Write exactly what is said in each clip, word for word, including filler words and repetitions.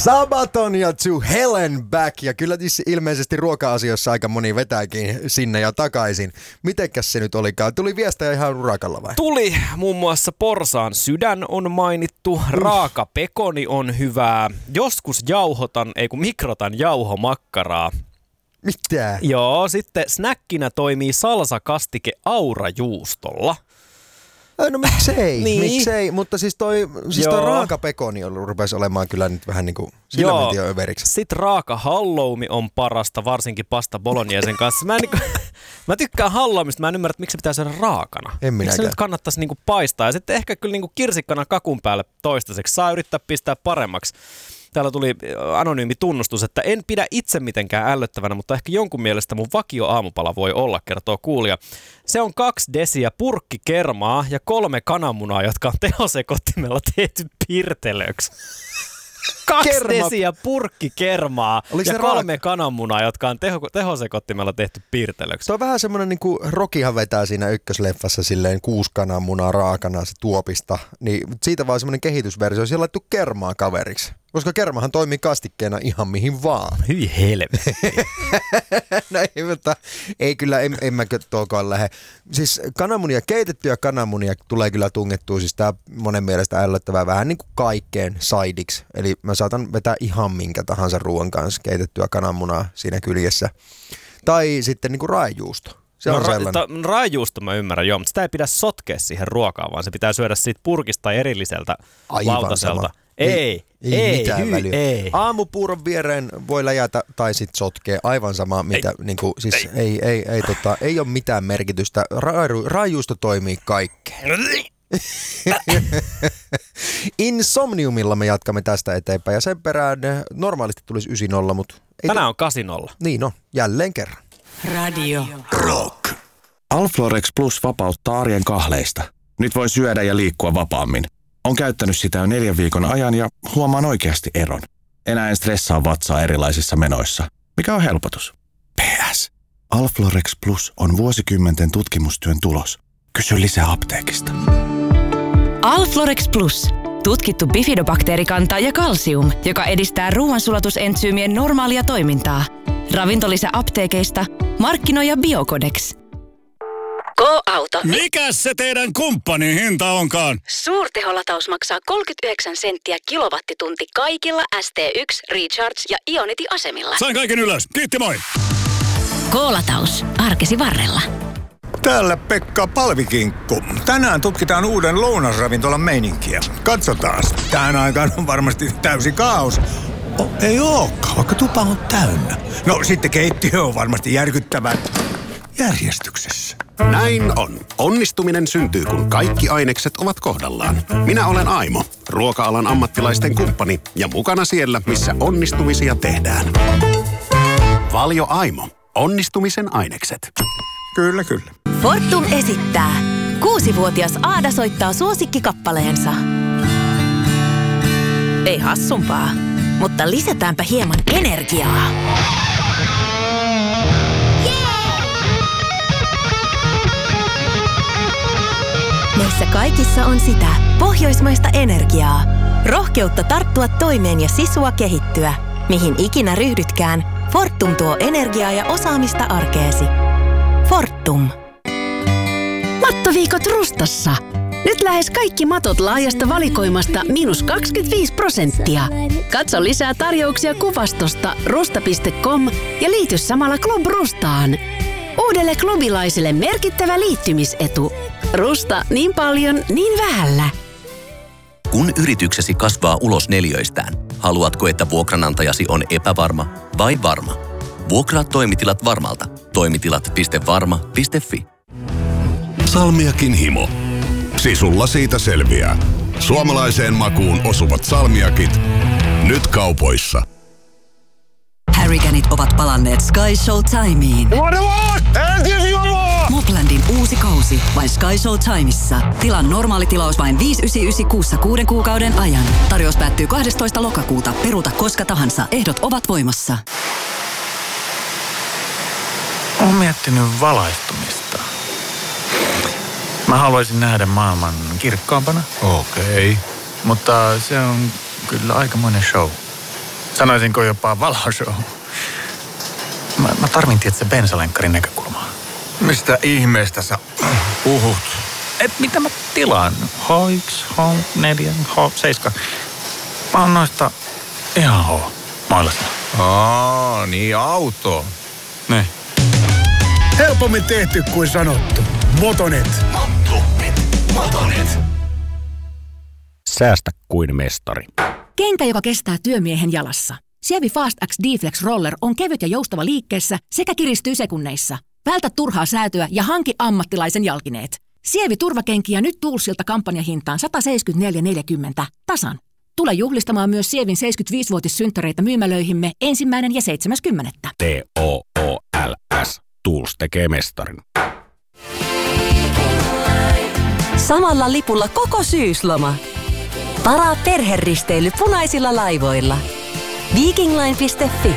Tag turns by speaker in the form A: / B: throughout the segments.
A: Sabaton ja To Hell and Back. Ja kyllä ilmeisesti ruoka-asioissa aika moni vetääkin sinne ja takaisin. Mitenkäs se nyt olikaan? Tuli viestejä ihan urakalla vai?
B: Tuli. Muun muassa porsaan sydän on mainittu. Raaka pekoni on hyvää. Joskus jauhotan, ei kun mikrotan jauhomakkaraa.
A: Mitä?
B: Joo, sitten snäkkinä toimii salsakastike aurajuustolla.
A: No miksei,
B: niin.
A: miksei, mutta siis toi, siis toi raaka pekoni rupesi olemaan kyllä nyt vähän niinku, sillä mentiin jo överiksi.
B: Sitten raaka halloumi on parasta, varsinkin pasta bolognesen kanssa. Mä, en, niinku, mä tykkään halloumista, mä en ymmärrä, että miksi se pitää syödä raakana.
A: En minäkään.
B: Miksi se nyt kannattaisi niinku paistaa ja sitten ehkä kyllä niinku kirsikkana kakun päälle toistaiseksi. Saa yrittää pistää paremmaksi. Täällä tuli anonyymi tunnustus, että en pidä itse mitenkään ällöttävänä, mutta ehkä jonkun mielestä mun vakio aamupala voi olla, kertoo kuulija. Se on kaksi desiä purkkikermaa ja kolme kananmunaa, jotka on tehosekottimella tehty pirtelöksi. Kaksi Kerma. desiä purkkikermaa ja kolme raaka? kananmunaa, jotka on teho, tehosekottimella tehty piirtelöksi.
A: Se on vähän semmoinen, niin kuin Rokihan vetää siinä ykkösleffassa silleen kuusi kananmunaa raakana se tuopista. Niin siitä vaan semmoinen kehitysversio. Siellä on laittu kermaa kaveriksi. Koska kermahan toimii kastikkeena ihan mihin vaan.
B: Hyi helvetti.
A: No ei, mutta ei kyllä, en, en mäkö tuokaan lähde. Siis kananmunia, keitettyjä kananmunia tulee kyllä tungettua. Siis tää monen mielestä ällöttävää vähän niin kuin kaikkeen saidiksi. Eli mä saatan vetää ihan minkä tahansa ruoan kanssa keitettyä kananmunaa siinä kyljessä. Tai sitten niin kuin raajuusto. Se
B: no,
A: on
B: ra- ta- raajuusto mä ymmärrän, joo, mutta sitä ei pidä sotkea siihen ruokaan, vaan se pitää syödä siitä purkista tai erilliseltä
A: aivan
B: lautaselta.
A: Sama.
B: Ei,
A: ei,
B: ei,
A: mitään
B: hy,
A: väliä.
B: ei.
A: Aamupuuron viereen voi läjätä tai sit sotkea aivan sama, mitä, niinku, siis ei, ei, ei, ei, tota, ei ole mitään merkitystä. Ra- raajuusto toimii kaikkeen. Insomniumilla me jatkamme tästä eteenpäin ja sen perään normaalisti tulisi yhdeksän nolla, mutta...
B: Tänään
A: to...
B: on kahdeksan nolla.
A: Niin no, jälleen kerran.
C: Radio
D: Rock. Alflorex Plus vapauttaa arjen kahleista. Nyt voi syödä ja liikkua vapaammin. On käyttänyt sitä jo neljän viikon ajan ja huomaan oikeasti eron. Enää en stressaa vatsaa erilaisissa menoissa, mikä on helpotus. P S. Alflorex Plus on vuosikymmenten tutkimustyön tulos. Kysy lisää apteekista.
C: Alflorex Plus. Tutkittu bifidobakteerikanta ja kalsium, joka edistää ruoansulatusentsyymien normaalia toimintaa. Ravintolisä apteekeista. Markkinoija Biocodex.
E: Go-auto.
F: Mikäs se teidän kumppanin hinta onkaan?
E: Suurteholataus maksaa kolmekymmentäyhdeksän senttiä kilowattitunti kaikilla S T yksi, Recharge ja Ionity-asemilla.
F: Sain kaiken ylös. Kiitti, moi!
E: Go-lataus. Arkesi varrella.
G: Täällä Pekka Palvikinkku. Tänään tutkitaan uuden lounasravintolan meininkiä. Katsotaas. Tähän aikaan on varmasti täysi kaos. Oh, ei ookaan, vaikka tupa on täynnä. No sitten keittiö on varmasti järkyttävän järjestyksessä.
H: Näin on. Onnistuminen syntyy, kun kaikki ainekset ovat kohdallaan. Minä olen Aimo, ruoka-alan ammattilaisten kumppani ja mukana siellä, missä onnistumisia tehdään. Valio Aimo. Onnistumisen ainekset.
G: Kyllä, kyllä.
C: Fortum esittää. Kuusivuotias Aada soittaa suosikkikappaleensa. Ei hassumpaa, mutta lisätäänpä hieman energiaa. Meissä kaikissa on sitä pohjoismaista energiaa. Rohkeutta tarttua toimeen ja sisua kehittyä. Mihin ikinä ryhdytkään, Fortum tuo energiaa ja osaamista arkeesi. Fortum.
I: Mattoviikot Rustassa. Nyt lähes kaikki matot laajasta valikoimasta miinus kaksikymmentäviisi prosenttia. Katso lisää tarjouksia kuvastosta rusta piste com ja liity samalla Club Rustaan. Uudelle klubilaiselle merkittävä liittymisetu. Rusta niin paljon, niin vähällä.
J: Kun yrityksesi kasvaa ulos neliöistään, haluatko, että vuokranantajasi on epävarma vai varma? Vuokraa toimitilat Varmalta. Toimitilat piste varma piste fi.
D: Salmiakin himo. Sisulla siitä selviää. Suomalaiseen makuun osuvat salmiakit. Nyt kaupoissa.
K: Harrycanit ovat palanneet Sky Show-timeen. Moplandin uusi kausi vain Sky Show-timeissa. Tilan normaali tilaus vain viisi yhdeksänkymmentäyhdeksän kuussa kuuden kuukauden ajan. Tarjous päättyy kahdestoista lokakuuta. Peruuta koska tahansa. Ehdot ovat voimassa.
L: Olen miettinyt valaistumista. Mä haluaisin nähdä maailman kirkkaampana.
G: Okei. Okay.
L: Mutta se on kyllä aikamoinen show. Sanoisinko jopa valoshow. Mä, mä tarvin tietysti bensalenkkarin näkökulmaa.
G: Mistä ihmeestä sä puhut?
L: Et mitä mä tilaan? H yksi, H neljä, H seitsemän. Mä oon noista ihan H. Mailasena.
G: Aa, niin auto.
L: Ne.
M: Helpommin tehty kuin sanottu. Motonet.
N: Motonet. Motonet.
O: Säästä kuin mestari.
P: Kenkä, joka kestää työmiehen jalassa. Sievi Fast X D-Flex Roller on kevyt ja joustava liikkeessä sekä kiristyy sekunneissa. Vältä turhaa säätöä ja hanki ammattilaisen jalkineet. Sievi turvakenkiä nyt Toolsilta kampanjahintaan sata seitsemänkymmentäneljä neljäkymmentä tasan. Tule juhlistamaan myös Sievin seitsemänkymmentäviisivuotissynttäreitä myymälöihimme ensimmäinen ja seitsemäs kymmenettä.
O: T O O L S. Tools tekee mestarin.
Q: Samalla lipulla koko syysloma. Varaa perheristeily punaisilla laivoilla. Vikingline piste fi.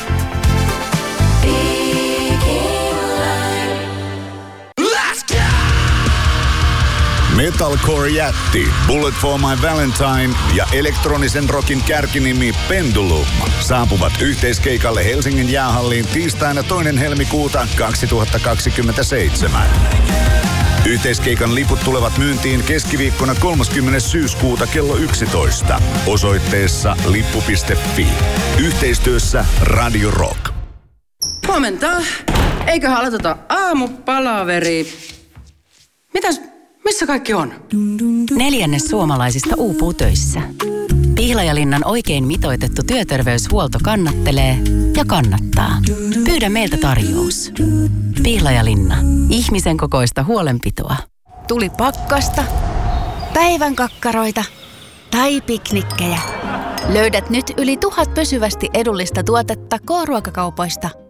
F: Metalcore jätti, Bullet for my Valentine ja elektronisen rockin kärkinimi Pendulum saapuvat yhteiskeikalle Helsingin jäähalliin tiistaina toinen helmikuuta kaksituhattakaksikymmentäseitsemän. Yhteiskeikan liput tulevat myyntiin keskiviikkona kolmaskymmenes syyskuuta kello yksitoista osoitteessa lippu piste fi. Yhteistyössä Radio Rock.
R: Huomenta. Eiköhän aloiteta aamupalaveri. Mitäs, missä kaikki on?
K: Neljännes suomalaisista uupuu töissä. Pihlajalinnan oikein mitoitettu työterveyshuolto kannattelee ja kannattaa. Pyydä meiltä tarjous. Pihlajalinna. Ihmisen kokoista huolenpitoa.
S: Tuli pakkasta, päivän kakkaroita tai piknikkejä. Löydät nyt yli tuhat pysyvästi edullista tuotetta K-ruokakaupoista.